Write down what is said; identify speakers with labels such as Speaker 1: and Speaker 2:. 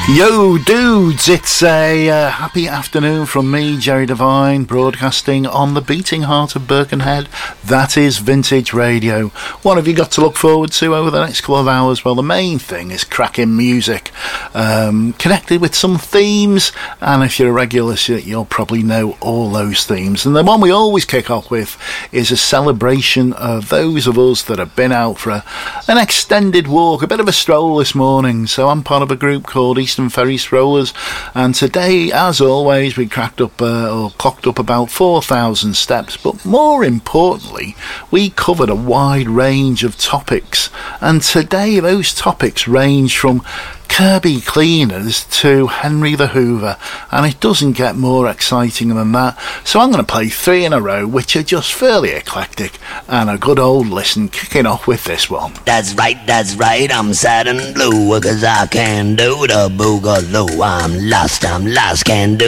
Speaker 1: Yo dudes, it's a happy afternoon from me, Jerry Devine, broadcasting on the beating heart of Birkenhead. That is Vintage Radio. What have you got to look forward to over the next couple of hours? Well, the main thing is cracking music, connected with some themes, and if you're a regular, you'll probably know all those themes. And the one we always kick off with is a celebration of those of us that have been out for an extended walk, a bit of a stroll this morning. So I'm part of a group called Eastern Ferry Strollers, and today, as always, we clocked up about 4,000 steps, but more importantly, we covered a wide range of topics, and today those topics range from Kirby cleaners to Henry the Hoover, and it doesn't get more exciting than that. So I'm going to play 3 in a row, which are just fairly eclectic, and a good old listen, kicking off with this one.
Speaker 2: That's right, I'm sad and blue, 'cause I can't do the boogaloo. I'm lost, can do